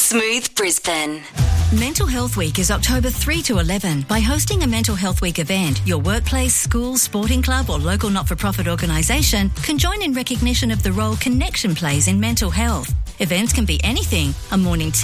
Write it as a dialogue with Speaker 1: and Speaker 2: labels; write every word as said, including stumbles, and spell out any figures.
Speaker 1: Smooth Brisbane.
Speaker 2: Mental Health Week is October third to eleventh. By hosting a Mental Health Week event, your workplace, school, sporting club or local not-for-profit organisation can join in recognition of the role Connection plays in mental health. Events can be anything: a morning tea,